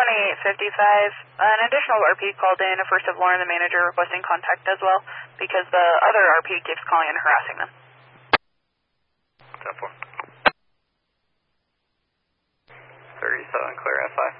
an additional RP called in, a first of Lauren, the manager, requesting contact as well, because the other RP keeps calling and harassing them. 10-4. 37, clear F5.